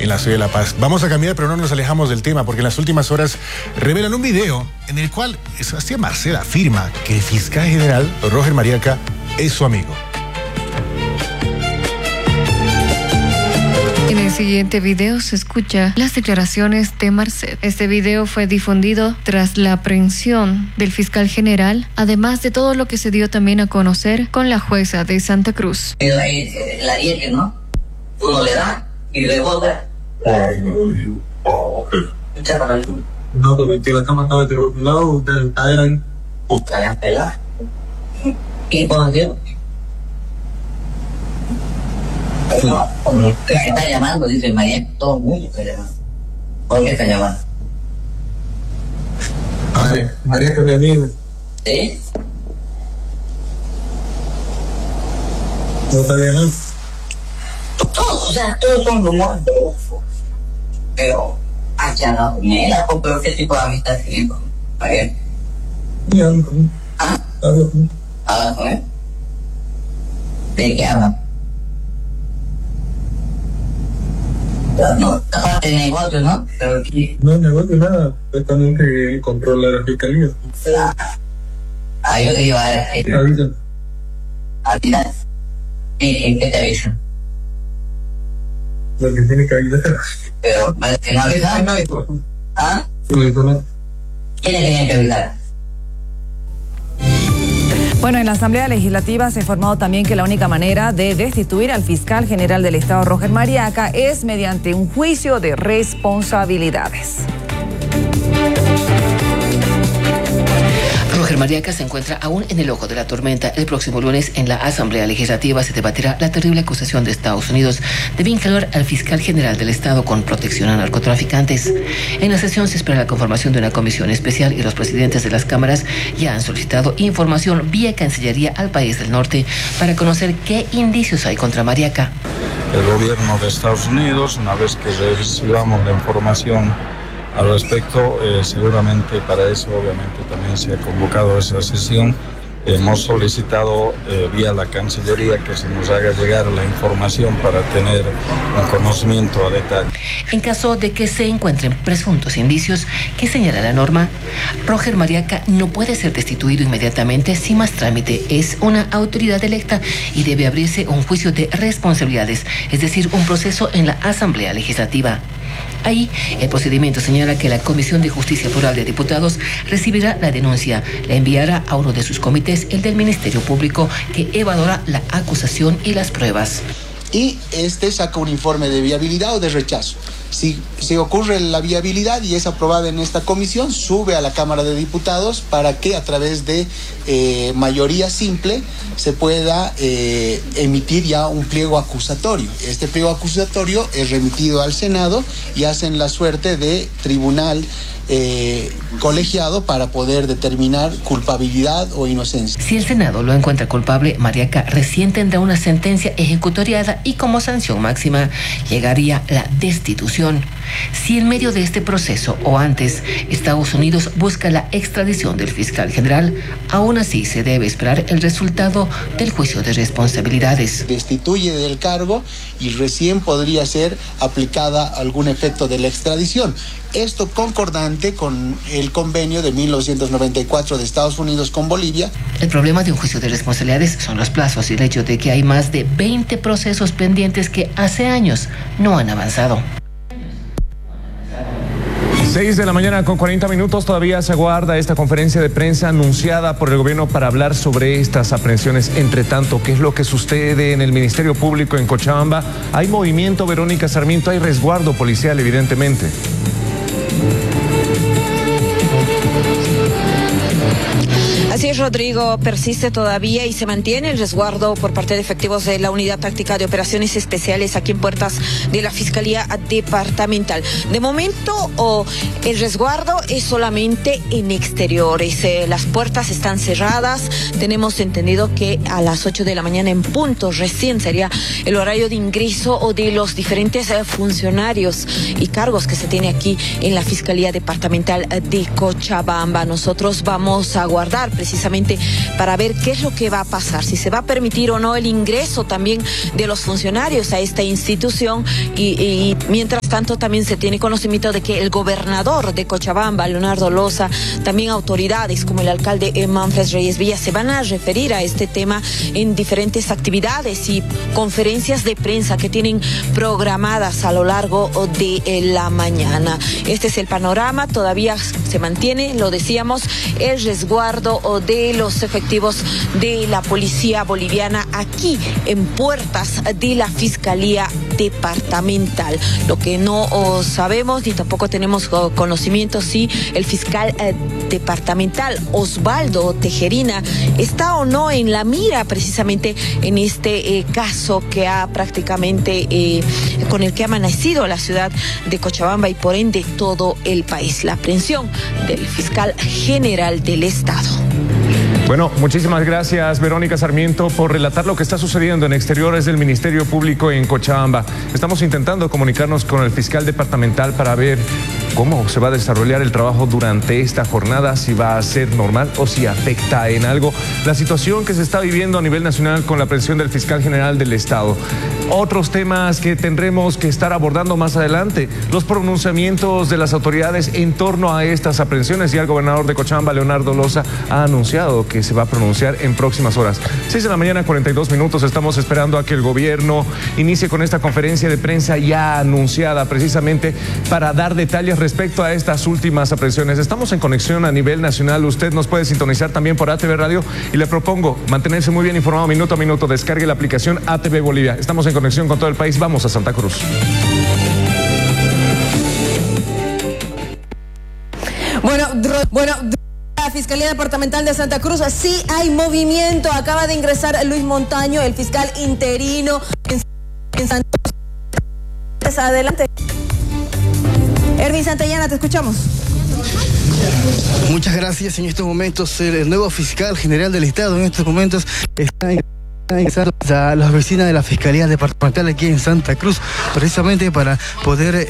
en la ciudad de La Paz. Vamos a cambiar, pero no nos alejamos del tema, porque en las últimas horas revelan un video en el cual Sebastián Marcel afirma que el fiscal general Roger Mariaca es su amigo. En el siguiente video se escucha las declaraciones de Marcel. Este video fue difundido tras la aprehensión del fiscal general, además de todo lo que se dio también a conocer con la jueza de Santa Cruz. La 10, ¿no? Uno le da y rebota. No, porque la cama estaba de un lado, ustedes eran. Ustedes pelar. ¿Qué puedo decir? ¿Qué está llamando? Dice María, todo el mundo está llamando. ¿Por qué está llamando? Sí, María que me anime. ¿Sí? ¿No está bien? Todos, o sea, todos son rumores. Pero, hacia la primera, pero ¿qué tipo de amistad tiene con María? ¿Ah? ¿Habla con él? ¿De qué habla? No, aparte de negocio, ¿no? Pero aquí. No, negocio nada. Es también que controla la fiscalía. Yo te iba a decir. Avisa. ¿Avisa? ¿Qué te avisa? Lo que tiene que avisar. Pero, que no avisa. ¿Ah? No hizo nada. ¿Quiénes tenían que avisar? Bueno, en la Asamblea Legislativa se ha informado también que la única manera de destituir al fiscal general del Estado, Roger Mariaca, es mediante un juicio de responsabilidades. Roger Mariaca se encuentra aún en el ojo de la tormenta. El próximo lunes en la Asamblea Legislativa se debatirá la terrible acusación de Estados Unidos de vincular al fiscal general del Estado con protección a narcotraficantes. En la sesión se espera la conformación de una comisión especial y los presidentes de las cámaras ya han solicitado información vía Cancillería al país del norte para conocer qué indicios hay contra Mariaca. El gobierno de Estados Unidos, una vez que recibamos la información al respecto, seguramente para eso obviamente también se ha convocado esa sesión. Hemos solicitado vía la Cancillería que se nos haga llegar la información para tener un conocimiento a detalle. En caso de que se encuentren presuntos indicios que señala la norma, Roger Mariaca no puede ser destituido inmediatamente sin más trámite. Es una autoridad electa y debe abrirse un juicio de responsabilidades, es decir, un proceso en la Asamblea Legislativa. Ahí, el procedimiento señala que la Comisión de Justicia Foral de Diputados recibirá la denuncia, la enviará a uno de sus comités, el del Ministerio Público, que evaluará la acusación y las pruebas. Y saca un informe de viabilidad o de rechazo. Si ocurre la viabilidad y es aprobada en esta comisión, sube a la Cámara de Diputados para que a través de mayoría simple se pueda emitir ya un pliego acusatorio. Este pliego acusatorio es remitido al Senado y hacen la suerte de tribunal colegiado para poder determinar culpabilidad o inocencia. Si el Senado lo encuentra culpable, Mariaca recién tendrá una sentencia ejecutoriada y como sanción máxima llegaría la destitución. Si en medio de este proceso o antes Estados Unidos busca la extradición del fiscal general, aún así se debe esperar el resultado del juicio de responsabilidades. Destituye del cargo y recién podría ser aplicada algún efecto de la extradición. Esto concordante con el convenio de 1994 de Estados Unidos con Bolivia. El problema de un juicio de responsabilidades son los plazos y el hecho de que hay más de 20 procesos pendientes que hace años no han avanzado. 6 de la mañana con 40 minutos, todavía se aguarda esta conferencia de prensa anunciada por el gobierno para hablar sobre estas aprehensiones. Entre tanto, ¿qué es lo que sucede en el Ministerio Público en Cochabamba? Hay movimiento, Verónica Sarmiento, hay resguardo policial, evidentemente. Así es, Rodrigo, persiste todavía y se mantiene el resguardo por parte de efectivos de la Unidad Táctica de Operaciones Especiales aquí en puertas de la Fiscalía Departamental. De momento, el resguardo es solamente en exteriores. Las puertas están cerradas. Tenemos entendido que a las 8 de la mañana en punto recién sería el horario de ingreso o de los diferentes funcionarios y cargos que se tiene aquí en la Fiscalía Departamental de Cochabamba. Nosotros vamos a guardar precisamente precisamente para ver qué es lo que va a pasar, si se va a permitir o no el ingreso también de los funcionarios a esta institución y mientras tanto también se tiene conocimiento de que el gobernador de Cochabamba, Leonardo Loza, también autoridades como el alcalde Manfred Reyes Villa se van a referir a este tema en diferentes actividades y conferencias de prensa que tienen programadas a lo largo de la mañana. Este es el panorama, todavía se mantiene, lo decíamos, el resguardo de los efectivos de la policía boliviana aquí en puertas de la Fiscalía Departamental. Lo que no sabemos ni tampoco tenemos conocimiento si el fiscal departamental Osvaldo Tejerina está o no en la mira precisamente en este caso que ha prácticamente con el que ha amanecido la ciudad de Cochabamba y por ende todo el país. La aprehensión del fiscal general del Estado. Bueno, muchísimas gracias, Verónica Sarmiento, por relatar lo que está sucediendo en exteriores del Ministerio Público en Cochabamba. Estamos intentando comunicarnos con el fiscal departamental para ver cómo se va a desarrollar el trabajo durante esta jornada, si va a ser normal o si afecta en algo la situación que se está viviendo a nivel nacional con la aprehensión del fiscal general del Estado. Otros temas que tendremos que estar abordando más adelante, los pronunciamientos de las autoridades en torno a estas aprehensiones. Ya el gobernador de Cochabamba, Leonardo Loza, ha anunciado que se va a pronunciar en próximas horas. 6 de la mañana, 42 minutos. Estamos esperando a que el gobierno inicie con esta conferencia de prensa ya anunciada precisamente para dar detalles respecto a estas últimas aprehensiones. Estamos en conexión a nivel nacional. Usted nos puede sintonizar también por ATV Radio y le propongo mantenerse muy bien informado minuto a minuto. Descargue la aplicación ATV Bolivia. Estamos en conexión con todo el país. Vamos a Santa Cruz. Bueno, la Fiscalía Departamental de Santa Cruz, sí hay movimiento. Acaba de ingresar Luis Montaño, el fiscal interino en Santa Cruz. Adelante. Erwin Santayana, te escuchamos. Muchas gracias. En estos momentos el nuevo fiscal general del Estado en estos momentos está ingresando a las oficinas de la Fiscalía Departamental aquí en Santa Cruz, precisamente para poder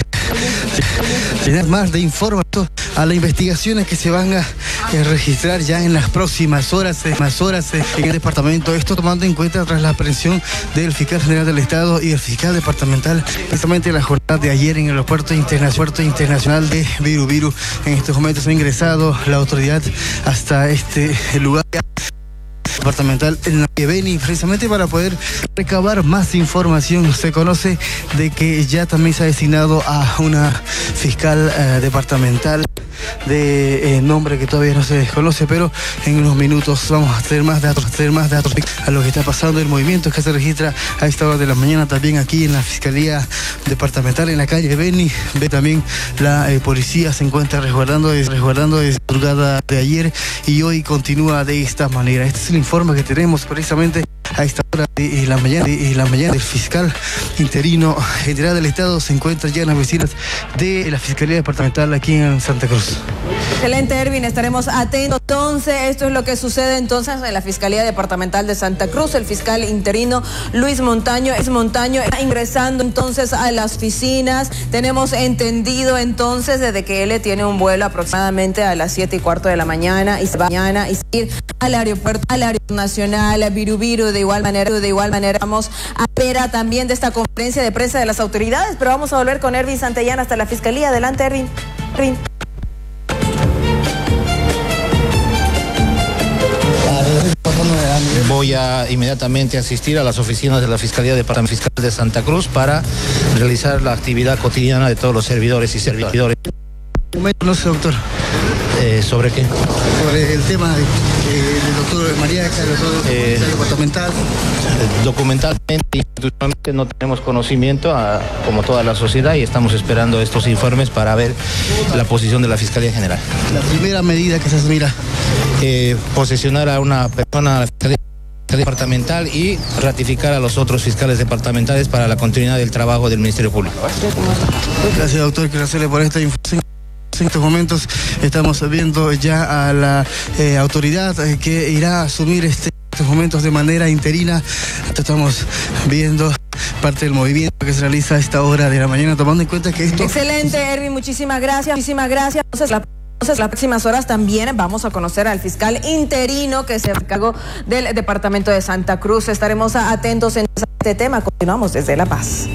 tener más de información a las investigaciones que se van a registrar ya en las próximas horas en el departamento. Esto tomando en cuenta tras la aprehensión del fiscal general del Estado y el fiscal departamental, precisamente la jornada de ayer en el aeropuerto internacional de Viru Viru. En estos momentos ha ingresado la autoridad hasta este lugar departamental en Beni, precisamente para poder recabar más información. Se conoce de que ya también se ha designado a una fiscal departamental de nombre que todavía no se desconoce, pero en unos minutos vamos a tener más datos a lo que está pasando, el movimiento que se registra a esta hora de la mañana también aquí en la Fiscalía Departamental en la calle Beni. Ve también la policía se encuentra resguardando desde la madrugada de ayer y hoy continúa de esta manera. Este es el informe que tenemos precisamente a esta hora de la mañana. El fiscal interino general del Estado se encuentra ya en las oficinas de la Fiscalía Departamental aquí en Santa Cruz. Excelente, Erwin, estaremos atentos. Entonces, esto es lo que sucede entonces en la Fiscalía Departamental de Santa Cruz. El fiscal interino Luis Montaño está ingresando entonces a las oficinas. Tenemos entendido entonces desde que él tiene un vuelo aproximadamente a las 7:15 de la mañana y se va mañana y ir al aeropuerto nacional, a Viru Viru. De igual manera vamos a espera también de esta conferencia de prensa de las autoridades, pero vamos a volver con Erwin Santayana hasta la Fiscalía. Adelante, Erwin. Voy a inmediatamente asistir a las oficinas de la Fiscalía Departamental de Santa Cruz para realizar la actividad cotidiana de todos los servidores y servidores. No sé, doctor. ¿Sobre qué? Sobre el tema del doctor Mariaca, el doctor departamental. Documentalmente, institucionalmente no tenemos conocimiento como toda la sociedad y estamos esperando estos informes para ver la posición de la Fiscalía General. La primera medida que se mira. Posesionar a una persona a la Fiscalía Departamental y ratificar a los otros fiscales departamentales para la continuidad del trabajo del Ministerio Público. Gracias, doctor. Quiero hacerle por esta información. En estos momentos estamos viendo ya a la autoridad que irá a asumir estos momentos de manera interina. Estamos viendo parte del movimiento que se realiza a esta hora de la mañana, tomando en cuenta que esto... Excelente, Erwin, muchísimas gracias. Entonces, Entonces, las próximas horas también vamos a conocer al fiscal interino que se hace cargo del departamento de Santa Cruz. Estaremos atentos en este tema. Continuamos desde La Paz.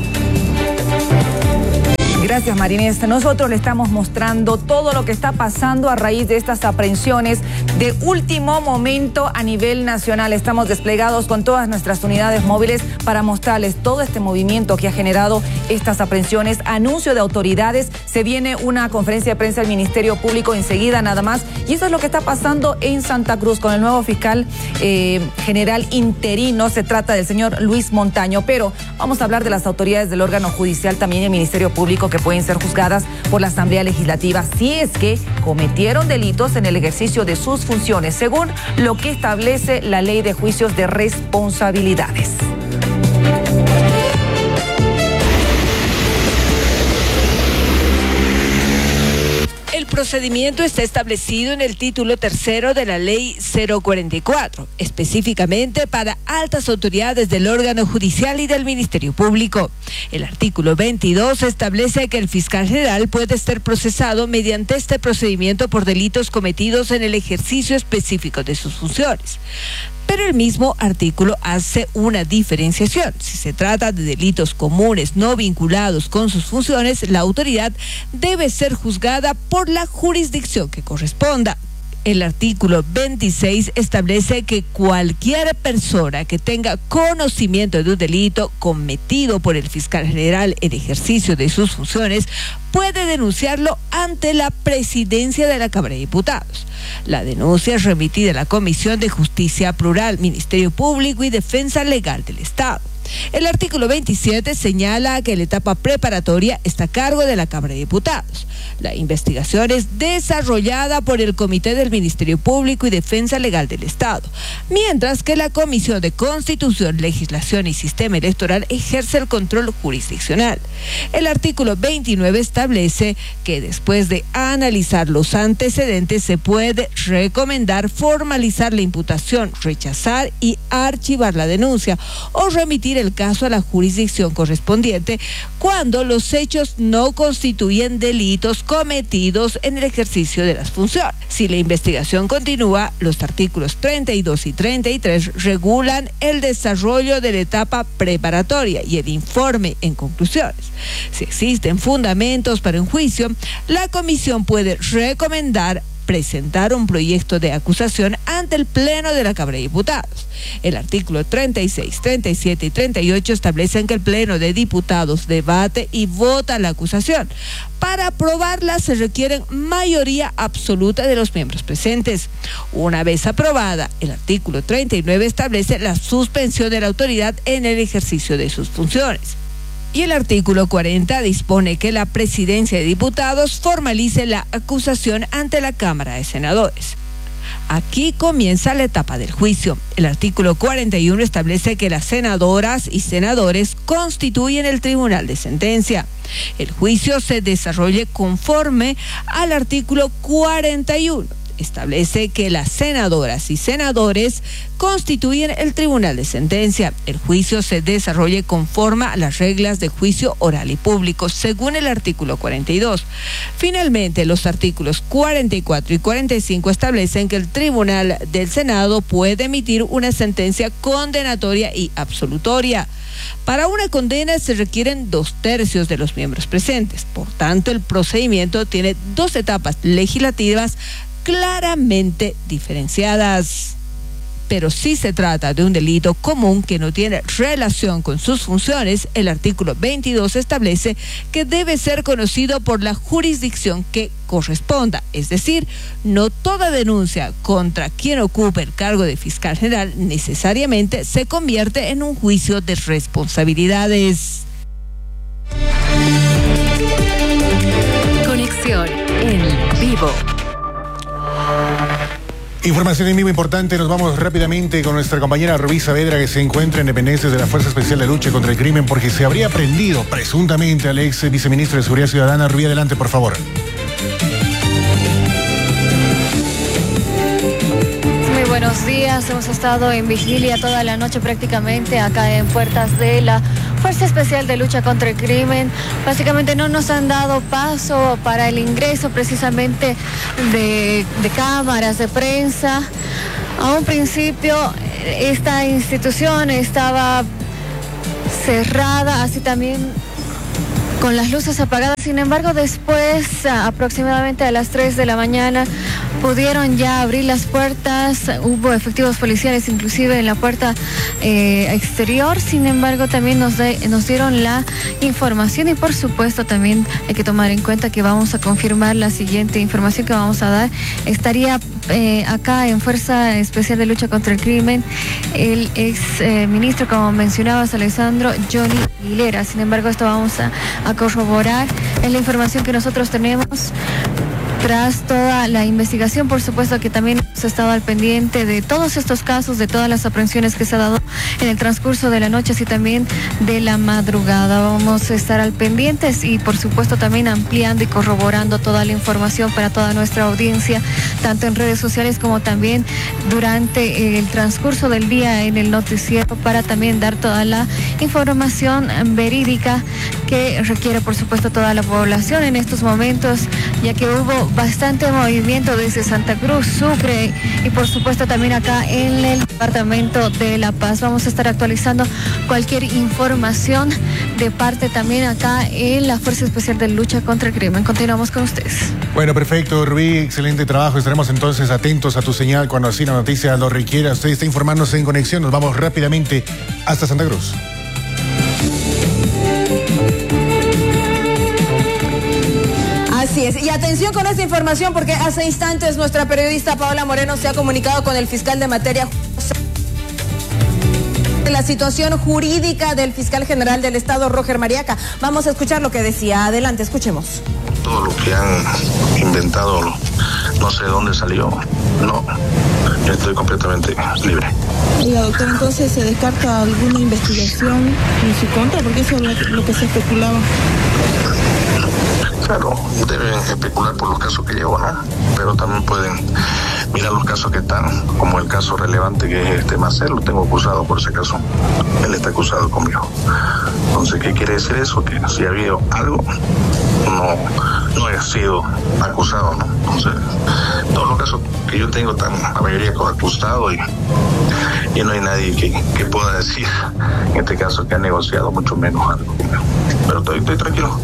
Gracias, Marinés. Nosotros le estamos mostrando todo lo que está pasando a raíz de estas aprehensiones de último momento a nivel nacional. Estamos desplegados con todas nuestras unidades móviles para mostrarles todo este movimiento que ha generado estas aprehensiones. Anuncio de autoridades. Se viene una conferencia de prensa del Ministerio Público enseguida nada más. Y eso es lo que está pasando en Santa Cruz con el nuevo fiscal general interino. Se trata del señor Luis Montaño. Pero vamos a hablar de las autoridades del órgano judicial, también el Ministerio Público, que pueden ser juzgadas por la Asamblea Legislativa si es que cometieron delitos en el ejercicio de sus funciones, según lo que establece la Ley de Juicios de Responsabilidades. El procedimiento está establecido en el título 3 de la Ley 044, específicamente para altas autoridades del órgano judicial y del Ministerio Público. El artículo 22 establece que el fiscal general puede ser procesado mediante este procedimiento por delitos cometidos en el ejercicio específico de sus funciones. Pero el mismo artículo hace una diferenciación. Si se trata de delitos comunes no vinculados con sus funciones, la autoridad debe ser juzgada por la jurisdicción que corresponda. El artículo 26 establece que cualquier persona que tenga conocimiento de un delito cometido por el fiscal general en ejercicio de sus funciones puede denunciarlo ante la presidencia de la Cámara de Diputados. La denuncia es remitida a la Comisión de Justicia Plural, Ministerio Público y Defensa Legal del Estado. El artículo 27 señala que la etapa preparatoria está a cargo de la Cámara de Diputados. La investigación es desarrollada por el Comité del Ministerio Público y Defensa Legal del Estado, mientras que la Comisión de Constitución, Legislación y Sistema Electoral ejerce el control jurisdiccional. El artículo 29 establece que después de analizar los antecedentes se puede recomendar formalizar la imputación, rechazar y archivar la denuncia o remitir el caso a la jurisdicción correspondiente cuando los hechos no constituyen delitos cometidos en el ejercicio de las funciones. Si la investigación continúa, los artículos 32 y 33 regulan el desarrollo de la etapa preparatoria y el informe en conclusiones. Si existen fundamentos para un juicio, la comisión puede recomendar presentar un proyecto de acusación ante el Pleno de la Cámara de Diputados. El artículo 36, 37 y 38 establecen que el Pleno de Diputados debate y vota la acusación. Para aprobarla se requiere mayoría absoluta de los miembros presentes. Una vez aprobada, el artículo 39 establece la suspensión de la autoridad en el ejercicio de sus funciones. Y el artículo 40 dispone que la Presidencia de Diputados formalice la acusación ante la Cámara de Senadores. Aquí comienza la etapa del juicio. El artículo 41 establece que las senadoras y senadores constituyen el tribunal de sentencia. El juicio se desarrolle conforme al artículo 41. Establece que las senadoras y senadores constituyen el tribunal de sentencia. El juicio se desarrolle conforme a las reglas de juicio oral y público, según el artículo 42. Finalmente, los artículos 44 y 45 establecen que el Tribunal del Senado puede emitir una sentencia condenatoria y absolutoria. Para una condena se requieren 2/3 de los miembros presentes. Por tanto, el procedimiento tiene dos etapas legislativas claramente diferenciadas. Pero si se trata de un delito común que no tiene relación con sus funciones, el artículo 22 establece que debe ser conocido por la jurisdicción que corresponda. Es decir, no toda denuncia contra quien ocupe el cargo de fiscal general necesariamente se convierte en un juicio de responsabilidades. Conexión en vivo. Información en vivo importante, nos vamos rápidamente con nuestra compañera Rubí Saavedra, que se encuentra en dependencias de la Fuerza Especial de Lucha contra el Crimen porque se habría prendido presuntamente al ex viceministro de Seguridad Ciudadana. Rubí, adelante, por favor. Muy buenos días, hemos estado en vigilia toda la noche prácticamente acá en puertas de la Fuerza Especial de Lucha contra el Crimen, básicamente no nos han dado paso para el ingreso precisamente de cámaras de prensa. A un principio esta institución estaba cerrada, así también con las luces apagadas. Sin embargo, después, aproximadamente a las 3 de la mañana, pudieron ya abrir las puertas. Hubo efectivos policiales inclusive en la puerta exterior. Sin embargo, también nos dieron la información, y por supuesto también hay que tomar en cuenta que vamos a confirmar la siguiente información que vamos a dar. Estaría acá en Fuerza Especial de Lucha contra el Crimen el ex ministro, como mencionabas, Alessandro Johnny Aguilera. Sin embargo, esto vamos a corroborar. Es la información que nosotros tenemos tras toda la investigación. Por supuesto que también hemos estado al pendiente de todos estos casos, de todas las aprehensiones que se ha dado en el transcurso de la noche, así también de la madrugada. Vamos a estar al pendiente y por supuesto también ampliando y corroborando toda la información para toda nuestra audiencia, tanto en redes sociales como también durante el transcurso del día en el noticiero, para también dar toda la información verídica que requiere por supuesto toda la población en estos momentos, ya que hubo bastante movimiento desde Santa Cruz, Sucre y por supuesto también acá en el departamento de La Paz. Vamos a estar actualizando cualquier información de parte también acá en la Fuerza Especial de Lucha contra el Crimen. Continuamos con ustedes. Bueno, perfecto, Rubí, excelente trabajo. Estaremos entonces atentos a tu señal cuando así la noticia lo requiera. Usted está informándose en Conexión. Nos vamos rápidamente hasta Santa Cruz. Así es. Y atención con esta información, porque hace instantes nuestra periodista Paola Moreno se ha comunicado con el fiscal de materia de la situación jurídica del fiscal general del Estado, Roger Mariaca. Vamos a escuchar lo que decía. Adelante, escuchemos. Todo lo que han inventado, no sé de dónde salió. No, yo estoy completamente libre. Oiga, doctor, entonces se descarta alguna investigación en su contra, porque eso es lo que se especulaba. Claro, deben especular por los casos que llevo, ¿no? Pero también pueden mirar los casos que están, como el caso relevante que es Marcelo. Lo tengo acusado por ese caso. Él está acusado conmigo. Entonces, ¿qué quiere decir eso? Que si ha habido algo, no he sido acusado, ¿no? Entonces, todos los casos que yo tengo están la mayoría acusados y no hay nadie que pueda decir, en este caso, que ha negociado, mucho menos algo conmigo. Pero estoy tranquilo,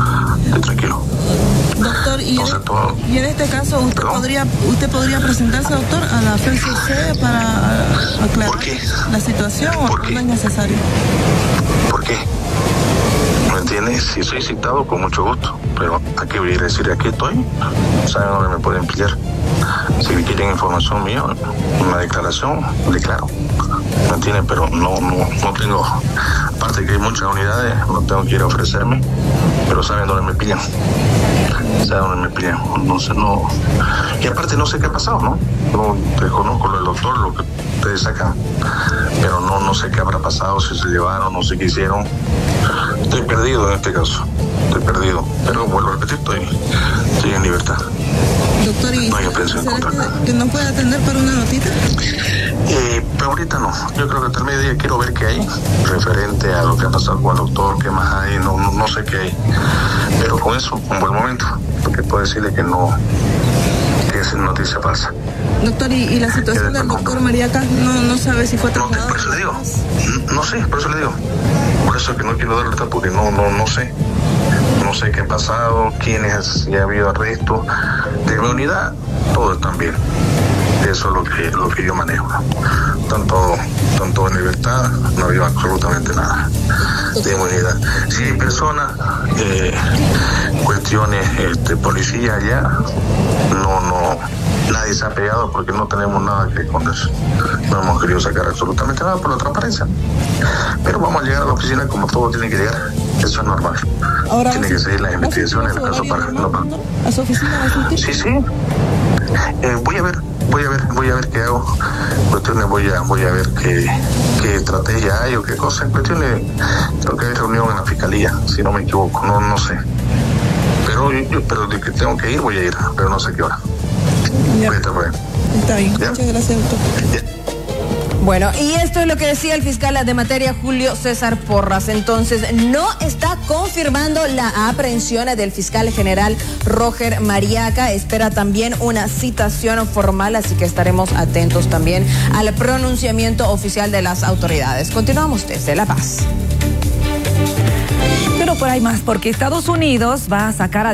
Doctor, y en este caso usted podría presentarse, doctor, a la FELCC para aclarar la situación, o no es necesario. ¿Por qué? ¿Me entiendes? Si soy citado, con mucho gusto, pero aquí voy a decir, aquí estoy, ¿saben dónde me pueden pillar? Si quieren información mía, una declaración, declaro. ¿Me entienden? Pero no tengo, aparte que hay muchas unidades, no tengo que ir a ofrecerme, pero saben dónde me pillan. Saben dónde me pillan. Entonces no. Y aparte no sé qué ha pasado, ¿no? No desconozco lo del doctor, lo que ustedes sacan, pero no sé qué habrá pasado, si se llevaron, no sé qué hicieron. Estoy perdido en este caso, pero vuelvo a repetir, estoy en libertad. Doctor, ¿y no hay aprehensión en contra. que no puede atender para una notita? Pero ahorita no. Yo creo que hasta el mediodía quiero ver qué hay referente a lo que ha pasado con el doctor, qué más hay, no sé qué hay. Pero con eso, un buen momento, porque puedo decirle que es noticia falsa. Doctor, ¿y la situación del doctor Mariaca no sabe si fue trasladado? Por eso le digo. No sé, por eso le digo. Por eso es que no quiero dar ahorita, porque no sé. No sé qué ha pasado, quiénes, si ha habido arresto. De mi unidad, todo está bien. Eso es lo que yo manejo. Tanto en libertad, no había absolutamente nada de inmunidad. Si hay personas, cuestiones, policía ya, nadie se ha pegado porque no tenemos nada que esconder. No hemos querido sacar absolutamente nada por la transparencia. Pero vamos a llegar a la oficina como todo tiene que llegar. Eso es normal. Ahora, tiene que seguir las investigaciones en el caso para. ¿A su oficina va a asistir? Sí. Voy a ver qué hago. Cuestiones, voy a ver qué estrategia hay o qué cosa. En cuestiones, creo que hay reunión en la fiscalía, si no me equivoco, no sé. Pero de que tengo que ir, voy a ir, pero no sé qué hora. Está bien. Muchas gracias, doctor. Bueno, y esto es lo que decía el fiscal de materia Julio César Porras. Entonces, no está confirmando la aprehensión del fiscal general Roger Mariaca. Espera también una citación formal, así que estaremos atentos también al pronunciamiento oficial de las autoridades. Continuamos desde La Paz. Pero por ahí más, porque Estados Unidos va a sacar a